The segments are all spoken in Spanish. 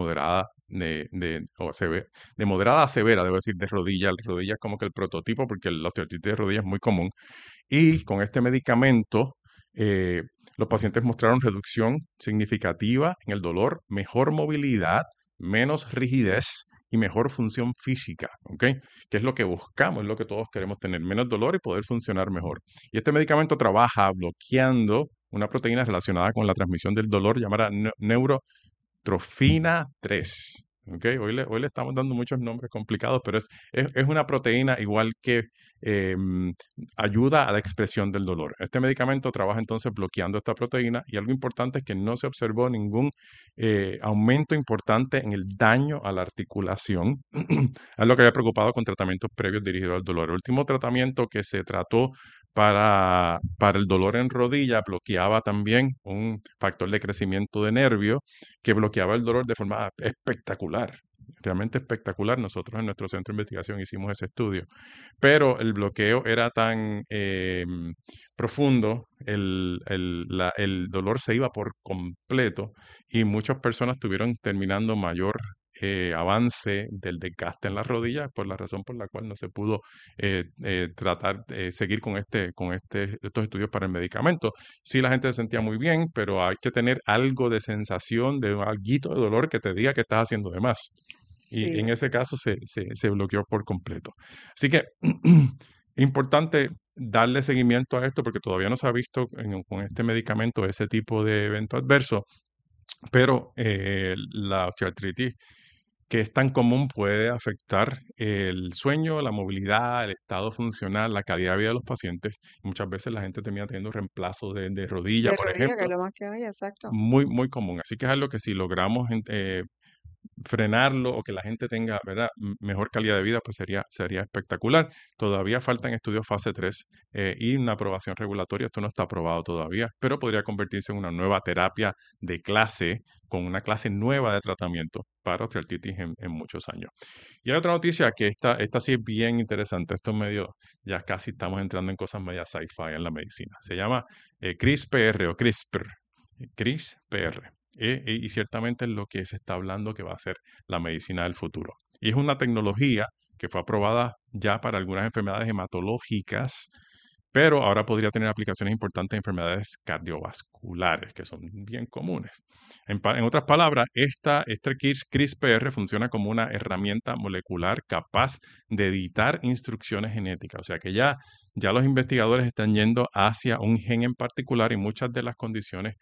moderada de moderada a severa, debo decir, de rodilla. La rodilla es como que el prototipo porque la osteoartritis de rodilla es muy común. Y con este medicamento, eh, los pacientes mostraron reducción significativa en el dolor, mejor movilidad, menos rigidez y mejor función física, ¿ok? Que es lo que buscamos, es lo que todos queremos tener, menos dolor y poder funcionar mejor. Y este medicamento trabaja bloqueando una proteína relacionada con la transmisión del dolor llamada neurotrofina 3. ¿Ok? Hoy le estamos dando muchos nombres complicados, pero es una proteína igual que eh, ayuda a la expresión del dolor. Este medicamento trabaja entonces bloqueando esta proteína y algo importante es que no se observó ningún aumento importante en el daño a la articulación. Es lo que había preocupado con tratamientos previos dirigidos al dolor. El último tratamiento que se trató para el dolor en rodilla bloqueaba también un factor de crecimiento de nervio que bloqueaba el dolor de forma espectacular, realmente espectacular. Nosotros en nuestro centro de investigación hicimos ese estudio, pero el bloqueo era tan profundo, el dolor se iba por completo y muchas personas tuvieron terminando mayor avance del desgaste en las rodillas por la razón por la cual no se pudo seguir estos estudios para el medicamento. Sí, la gente se sentía muy bien, pero hay que tener algo de sensación, de alguito de dolor que te diga que estás haciendo de más. Y Sí, en ese caso se bloqueó por completo. Así que importante darle seguimiento a esto porque todavía no se ha visto con este medicamento ese tipo de evento adverso, pero la osteoartritis que es tan común puede afectar el sueño, la movilidad, el estado funcional, la calidad de vida de los pacientes. Muchas veces la gente termina teniendo reemplazo de rodilla, de por rodilla, que es ejemplo, lo más que hay, exacto. muy, muy común. Así que es algo que si logramos frenarlo o que la gente tenga, ¿verdad?, mejor calidad de vida, pues sería espectacular. Todavía faltan estudios fase 3 y una aprobación regulatoria. Esto no está aprobado todavía, pero podría convertirse en una nueva terapia de clase, con una clase nueva de tratamiento para osteoartritis en muchos años. Y hay otra noticia que esta sí es bien interesante. Esto es medio, ya casi estamos entrando en cosas media sci-fi en la medicina. Se llama CRISPR o CRISPR. CRISPR. Y ciertamente es lo que se está hablando que va a ser la medicina del futuro. Y es una tecnología que fue aprobada ya para algunas enfermedades hematológicas, pero ahora podría tener aplicaciones importantes en enfermedades cardiovasculares, que son bien comunes. En otras palabras, este CRISPR funciona como una herramienta molecular capaz de editar instrucciones genéticas. O sea que ya los investigadores están yendo hacia un gen en particular y muchas de las condiciones,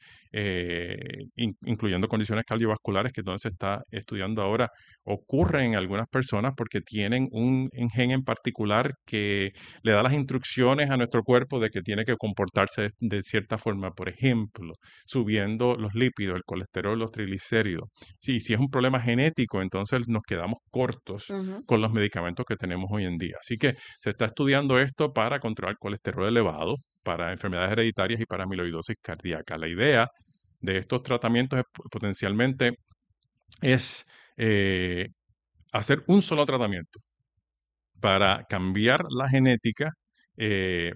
incluyendo condiciones cardiovasculares, que es donde se está estudiando ahora, ocurren en algunas personas porque tienen un gen en particular que le da las instrucciones a nuestro cuerpo de que tiene que comportarse de cierta forma. Por ejemplo, subiendo los lípidos, el colesterol, los triglicéridos. Sí, si es un problema genético, entonces nos quedamos cortos Ujú. con los medicamentos que tenemos hoy en día. Así que se está estudiando esto para controlar colesterol elevado, para enfermedades hereditarias y para amiloidosis cardíaca. La idea de estos tratamientos es, potencialmente es eh, hacer un solo tratamiento para cambiar la genética eh,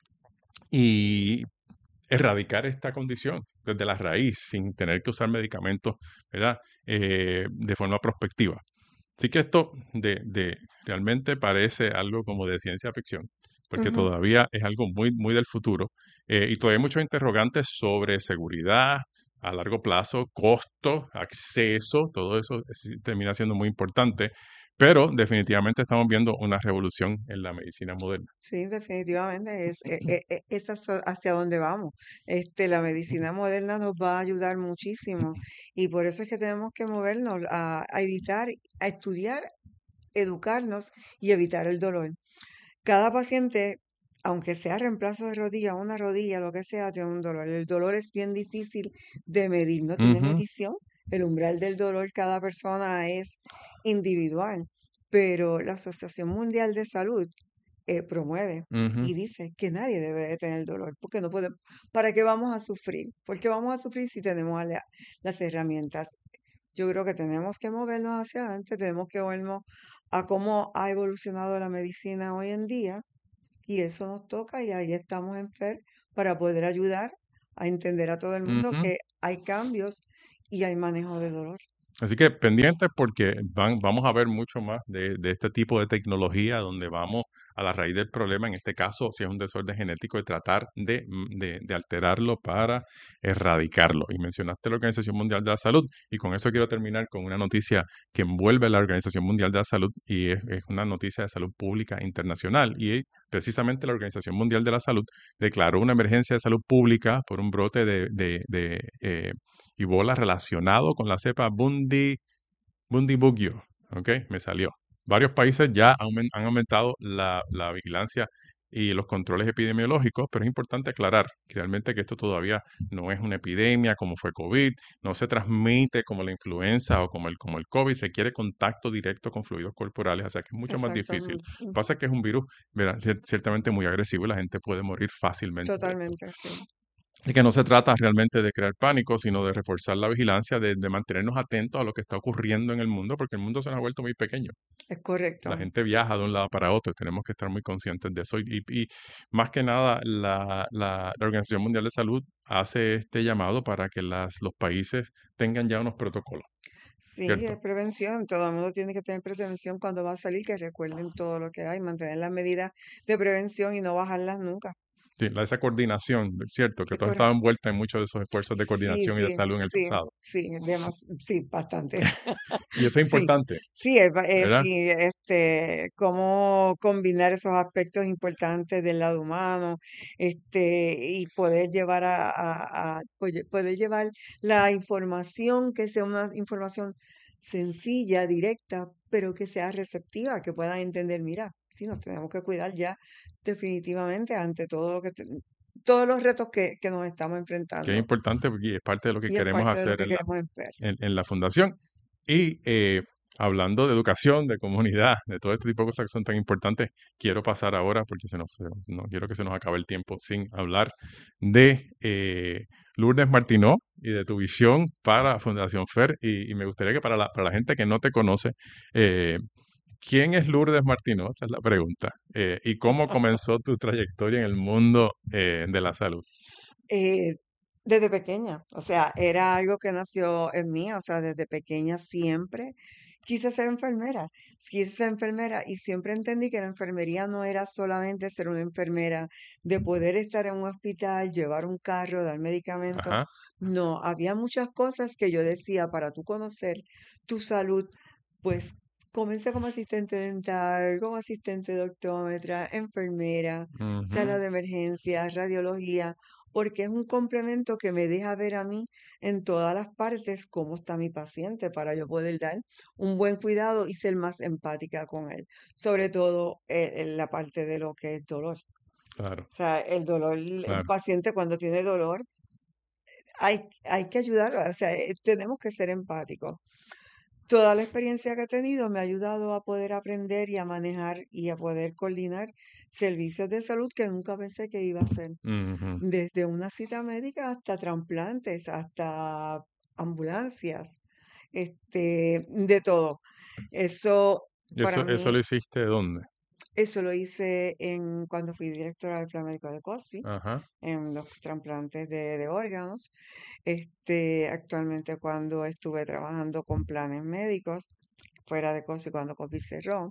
y erradicar esta condición desde la raíz, sin tener que usar medicamentos, ¿verdad? De forma prospectiva. Así que esto realmente parece algo como de ciencia ficción, porque Ujú. todavía es algo muy, muy del futuro, y todavía hay muchos interrogantes sobre seguridad a largo plazo, costo, acceso, todo eso termina siendo muy importante, pero definitivamente estamos viendo una revolución en la medicina moderna. Sí, definitivamente es hacia donde vamos. La medicina moderna nos va a ayudar muchísimo y por eso es que tenemos que movernos a evitar, a estudiar, educarnos y evitar el dolor. Cada paciente, aunque sea reemplazo de rodilla, una rodilla, lo que sea, tiene un dolor. El dolor es bien difícil de medir, no tiene Ujú, medición. El umbral del dolor, cada persona es individual, pero la Asociación Mundial de Salud promueve ujú. y dice que nadie debe de tener dolor, porque no podemos, ¿para qué vamos a sufrir? ¿Por qué vamos a sufrir si tenemos las herramientas? Yo creo que tenemos que movernos hacia adelante, tenemos que movernos a cómo ha evolucionado la medicina hoy en día y eso nos toca y ahí estamos en FER para poder ayudar a entender a todo el mundo Ujú. que hay cambios y hay manejo de dolor. Así que pendientes porque vamos a ver mucho más de este tipo de tecnología donde vamos a la raíz del problema, en este caso, si es un desorden genético, de tratar de alterarlo para erradicarlo. Y mencionaste la Organización Mundial de la Salud y con eso quiero terminar con una noticia que envuelve a la Organización Mundial de la Salud y es una noticia de salud pública internacional. Y precisamente la Organización Mundial de la Salud declaró una emergencia de salud pública por un brote de Ebola relacionado con la cepa Bundibugyo. ¿Ok? Me salió. Varios países ya han aumentado la vigilancia y los controles epidemiológicos, pero es importante aclarar que realmente que esto todavía no es una epidemia como fue COVID, no se transmite como la influenza o como el COVID, requiere contacto directo con fluidos corporales, o sea que es mucho más difícil. Exactamente. Lo que pasa es que es un virus, ¿verdad? Ciertamente muy agresivo y la gente puede morir fácilmente de esto. Totalmente, sí. Así que no se trata realmente de crear pánico, sino de reforzar la vigilancia, de mantenernos atentos a lo que está ocurriendo en el mundo, porque el mundo se nos ha vuelto muy pequeño. Es La correcto. gente viaja de un lado para otro y tenemos que estar muy conscientes de eso. Y más que nada, la Organización Mundial de Salud hace este llamado para que los países tengan ya unos protocolos, Sí, es ¿cierto? prevención. Todo el mundo tiene que tener prevención cuando va a salir, que recuerden todo lo que hay, mantener las medidas de prevención y no bajarlas nunca. Sí, esa coordinación, ¿cierto? Que Es tú has estado correcto. envuelta en muchos de esos esfuerzos de Sí, coordinación y de sí, salud en el sí, pasado. sí, sí, bastante. Y eso es Sí, importante, sí, ¿verdad? sí, cómo combinar esos aspectos importantes del lado humano, y poder llevar poder llevar la información que sea una información sencilla, directa, pero que sea receptiva, que puedan entender, mira, sí, nos tenemos que cuidar ya definitivamente ante todo todos los retos que nos estamos Que es enfrentando. importante porque es parte de lo que Y es queremos parte de lo hacer que queremos ver. en la fundación. Y hablando de educación, de comunidad, de todo este tipo de cosas que son tan importantes, quiero pasar ahora, porque no quiero que se nos acabe el tiempo sin hablar de Lourdes Martinó y de tu visión para Fundación FER. Y me gustaría que para la gente que no te conoce, eh, ¿quién es Lourdes Martinó? Esa es la pregunta. ¿Y cómo comenzó tu trayectoria en el mundo de la salud? Eh, Desde pequeña, o sea, era algo que nació en mí, o sea, desde pequeña siempre quise ser enfermera, quise ser enfermera y siempre entendí que la enfermería no era solamente ser una enfermera, de poder estar en un hospital, llevar un carro, dar medicamentos, Ajá. no, había muchas cosas que yo decía para tú conocer tu salud, pues comencé como asistente dental, como asistente de optómetra, enfermera, sala Ujú. de emergencias, radiología porque es un complemento que me deja ver a mí en todas las partes cómo está mi paciente para yo poder dar un buen cuidado y ser más empática con él, sobre todo en la parte de lo que es dolor. Claro, O sea, el dolor, un claro. paciente cuando tiene dolor, hay que ayudarlo, o sea, tenemos que ser empáticos. Toda la experiencia que he tenido me ha ayudado a poder aprender y a manejar y a poder coordinar servicios de salud que nunca pensé que iba a hacer. Ujú. Desde una cita médica hasta trasplantes, hasta ambulancias, de todo. Eso ¿Y para eso mí, lo hiciste dónde? eso lo hice cuando fui directora del Plan Médico de Cosby, Ajá. en los trasplantes de órganos. Actualmente cuando estuve trabajando con planes médicos, fuera de Cosby, cuando Cosby cerró.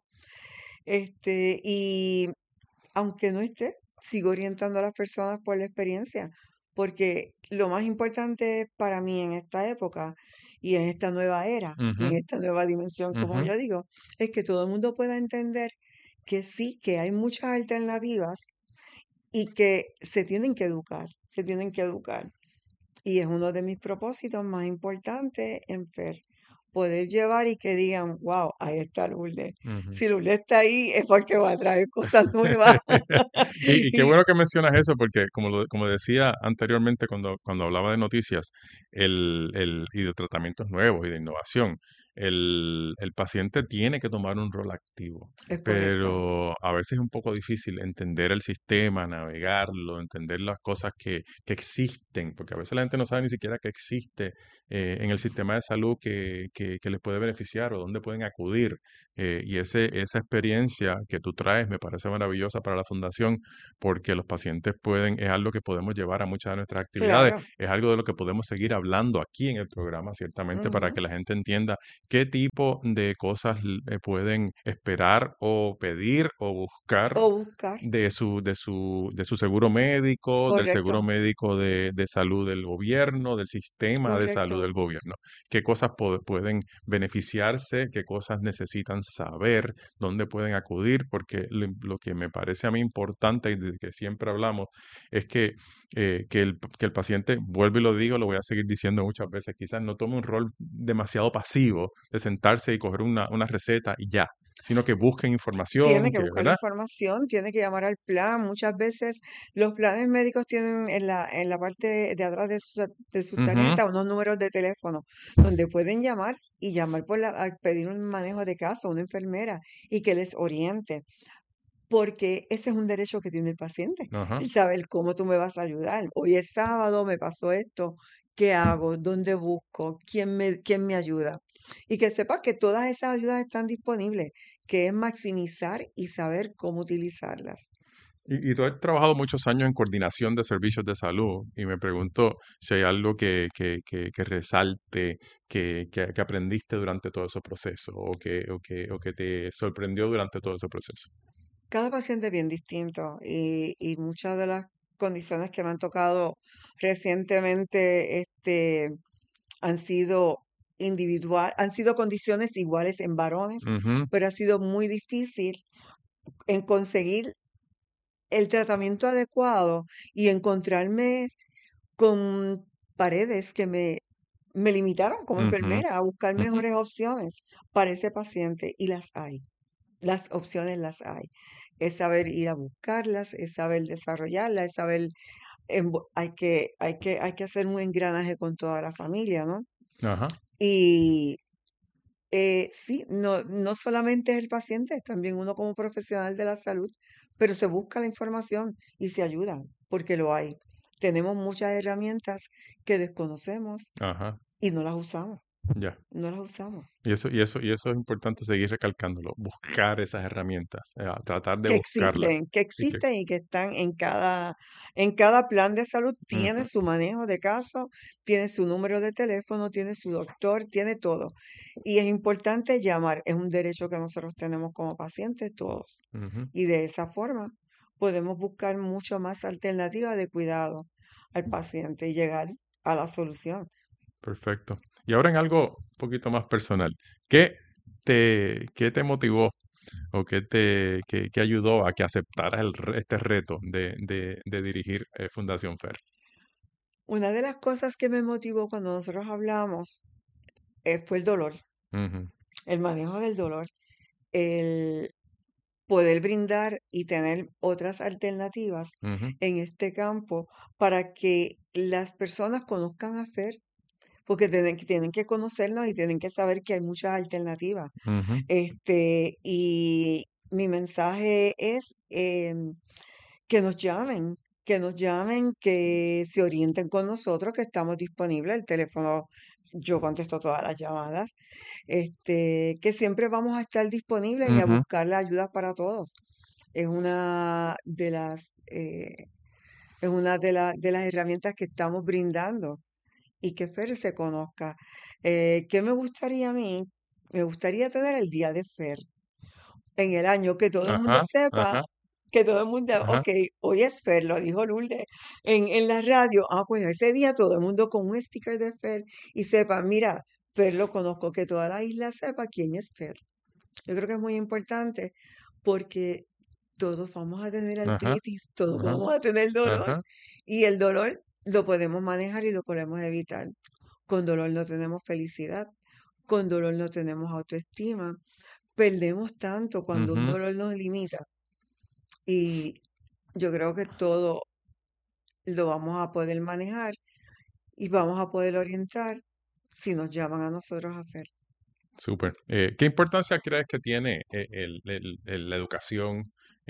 Y aunque no esté, sigo orientando a las personas por la experiencia, porque lo más importante para mí en esta época y en esta nueva era y en Ujú, esta nueva dimensión, como ujú. yo digo, es que todo el mundo pueda entender que sí, que hay muchas alternativas y que se tienen que educar, se tienen que educar. Y es uno de mis propósitos más importantes en FER, poder llevar y que digan, wow, ahí está Lourdes. Ujú. Si Lourdes está ahí es porque va a traer cosas nuevas. Y qué Y bueno que mencionas eso, porque como decía anteriormente cuando hablaba de noticias y de tratamientos nuevos y de innovación, el paciente tiene que tomar un rol activo, Es correcto. pero a veces es un poco difícil entender el sistema, navegarlo, entender las cosas que existen, porque a veces la gente no sabe ni siquiera que existe en el sistema de salud que les puede beneficiar o dónde pueden acudir. Y esa experiencia que tú traes me parece maravillosa para la fundación porque los pacientes pueden, es algo que podemos llevar a muchas de nuestras actividades, Claro. es algo de lo que podemos seguir hablando aquí en el programa, ciertamente, para Ujú. que la gente entienda qué tipo de cosas pueden esperar o pedir o buscar O buscar. de su seguro médico, del Correcto. seguro médico de salud del gobierno, del sistema de Correcto. salud del gobierno. ¿Qué cosas pueden beneficiarse? ¿Qué cosas necesitan saber? ¿Dónde pueden acudir? Porque lo que me parece a mí importante y de que siempre hablamos es que el paciente, vuelvo y lo digo, lo voy a seguir diciendo muchas veces, quizás no tome un rol demasiado pasivo de sentarse y coger una receta y ya, sino que busquen Tiene información, que que, buscar la ¿verdad? información, tiene que llamar al plan. Muchas veces los planes médicos tienen en la parte de atrás de sus Ujú, tarjetas unos números de teléfono donde pueden llamar y llamar a pedir un manejo de caso a una enfermera y que les oriente, porque ese es un derecho que tiene el paciente, ajá. el saber cómo tú me vas a ayudar. Hoy es sábado, me pasó esto, ¿qué hago? ¿Dónde busco? Quién me ayuda? Y que sepa que todas esas ayudas están disponibles, que es maximizar y saber cómo utilizarlas. Y tú has trabajado muchos años en coordinación de servicios de salud y me pregunto si hay algo que resalte, que aprendiste durante todo ese proceso o que te sorprendió durante todo ese proceso. Cada paciente es bien distinto y muchas de las condiciones que me han tocado recientemente, han sido han sido condiciones iguales en varones, Ujú, pero ha sido muy difícil en conseguir el tratamiento adecuado y encontrarme con paredes que me limitaron como ujú, enfermera a buscar ujú. mejores opciones para ese paciente y las hay. Las opciones las hay. Es saber ir a buscarlas, es saber desarrollarlas, es saber, hay que hacer un engranaje con toda la familia, ¿no? Ajá. Y sí, no solamente es el paciente, es también uno como profesional de la salud, pero se busca la información y se ayuda, porque lo hay. Tenemos muchas herramientas que desconocemos Ajá, y no las usamos, ya. no las usamos. Y eso es importante seguir recalcándolo, buscar esas herramientas, tratar de buscarlas. Que Y que, existen y que están en cada plan de salud, tiene ujú, su manejo de caso, tiene su número de teléfono, tiene su doctor, tiene todo. Y es importante llamar, es un derecho que nosotros tenemos como pacientes todos. ujú, Y de esa forma podemos buscar mucho más alternativas de cuidado al paciente y llegar a la solución. perfecto. Y ahora en algo un poquito más personal, ¿qué te motivó o qué ayudó a que aceptaras este reto de dirigir Fundación FER? Una de las cosas que me motivó cuando nosotros hablamos fue el dolor, Ujú, el manejo del dolor, el poder brindar y tener otras alternativas ujú, en este campo para que las personas conozcan a FER, porque tienen que conocernos y tienen que saber que hay muchas alternativas. ujú, Y mi mensaje es que nos llamen, que se orienten con nosotros, que estamos disponibles. El teléfono, yo contesto todas las llamadas. Que siempre vamos a estar disponibles y a ujú, buscar la ayuda para todos. Es una de de las herramientas que estamos brindando y que FER se conozca. ¿Qué me gustaría a mí? Me gustaría tener el día de FER en el año, que todo el mundo ajá, sepa, ajá, que todo el mundo, ajá, ok, hoy es FER, lo dijo Lourdes en la radio. Ah, pues ese día todo el mundo con un sticker de FER y sepa, mira, FER lo conozco, que toda la isla sepa quién es FER. Yo creo que es muy importante porque todos vamos a tener ajá, artritis, todos ajá, vamos a tener dolor ajá, y el dolor lo podemos manejar y lo podemos evitar. Con dolor no tenemos felicidad, con dolor no tenemos autoestima. Perdemos tanto cuando un ujú, dolor nos limita y yo creo que todo lo vamos a poder manejar y vamos a poder orientar si nos llaman a nosotros a FER. Súper. ¿Qué importancia crees que tiene la educación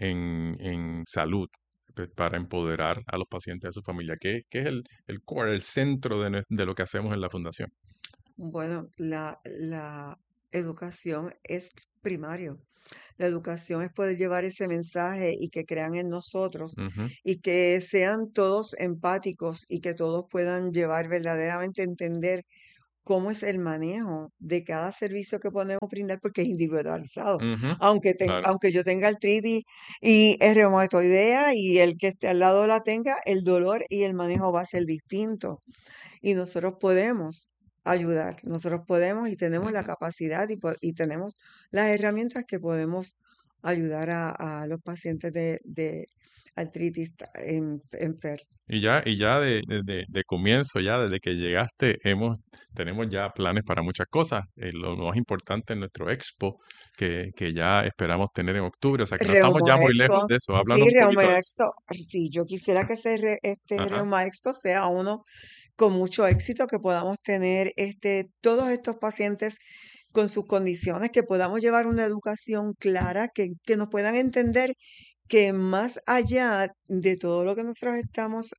en salud para empoderar a los pacientes y a su familia? ¿Qué es el core, el centro de lo que hacemos en la fundación? Bueno, la educación es primario. La educación es poder llevar ese mensaje y que crean en nosotros Ujú, y que sean todos empáticos y que todos puedan llevar verdaderamente a entender cómo es el manejo de cada servicio que podemos brindar porque es individualizado. ujú, claro. Aunque yo tenga artritis y es reumatoidea y el que esté al lado la tenga, el dolor y el manejo va a ser distinto. Y nosotros podemos ayudar, nosotros podemos y tenemos la Ujú. capacidad y tenemos las herramientas que podemos ayudar a los pacientes de artritis enfermos. Y ya de comienzo, ya desde que llegaste, tenemos ya planes para muchas cosas. Lo más importante en nuestro expo, que ya esperamos tener en octubre. O sea que no estamos ya Reuma muy lejos Expo, de eso. Háblanos sí, un poquito de Reuma eso. Expo, sí, yo quisiera que este Ajá. Reuma Expo sea uno con mucho éxito, que podamos tener todos estos pacientes con sus condiciones, que podamos llevar una educación clara, que nos puedan entender que más allá de todo lo que nosotros estamos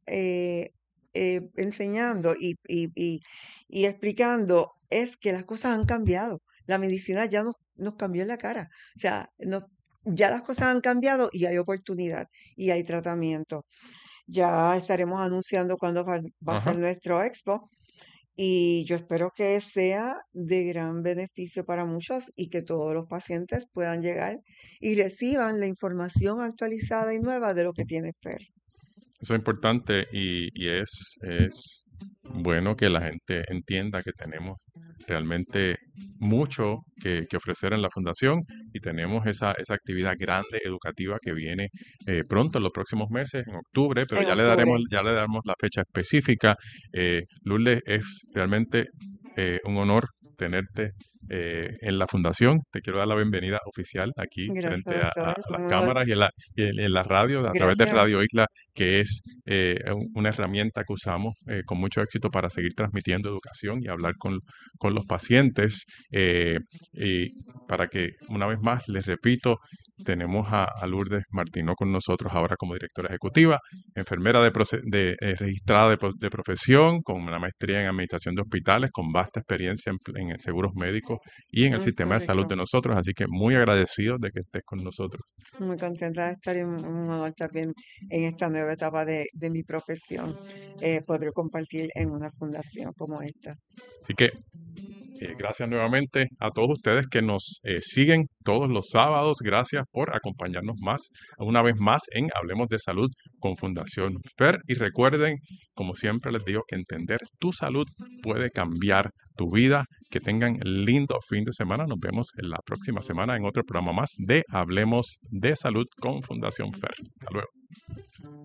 enseñando y explicando, es que las cosas han cambiado. La medicina ya nos cambió en la cara. O sea, ya las cosas han cambiado y hay oportunidad y hay tratamiento. Ya estaremos anunciando cuándo va a ser Ajá. nuestro expo y yo espero que sea de gran beneficio para muchos y que todos los pacientes puedan llegar y reciban la información actualizada y nueva de lo que tiene FER. Eso es importante y es bueno que la gente entienda que tenemos realmente mucho que ofrecer en la fundación y tenemos esa actividad grande educativa que viene pronto, en los próximos meses, en octubre, pero En octubre. ya le daremos la fecha específica. Lourdes, es realmente un honor tenerte en la fundación. Te quiero dar la bienvenida oficial aquí Gracias, frente doctor. a las cámaras y en la radio, a través de Gracias. Radio Isla, que es una herramienta que usamos con mucho éxito para seguir transmitiendo educación y hablar con los pacientes. Y para que, una vez más, les repito, tenemos a Lourdes Martino con nosotros ahora como directora ejecutiva, enfermera registrada de profesión, con una maestría en administración de hospitales, con vasta experiencia en seguros médicos y en el sistema de salud Correcto. de nosotros. Así que muy agradecidos de que estés con nosotros. Muy contenta de estar en un honor también en esta nueva etapa de mi profesión, poder compartir en una fundación como esta. Así que gracias nuevamente a todos ustedes que nos siguen todos los sábados. Gracias por acompañarnos una vez más en Hablemos de Salud con Fundación FER. Y recuerden, como siempre les digo, que entender tu salud puede cambiar tu vida. Que tengan lindo fin de semana. Nos vemos en la próxima semana en otro programa más de Hablemos de Salud con Fundación FER. Hasta luego.